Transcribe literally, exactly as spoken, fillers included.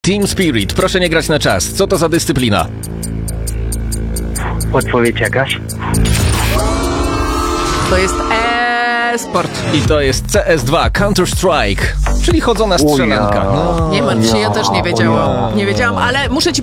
Team Spirit, proszę nie grać na czas. Co to za dyscyplina? Podpowiedź jakaś? To jest e-sport. I to jest C S dwa, Counter-Strike, czyli chodzona strzelanka. No. Nie martw się, ja też nie wiedziałam. ja. Nie wiedziałam, ale muszę ci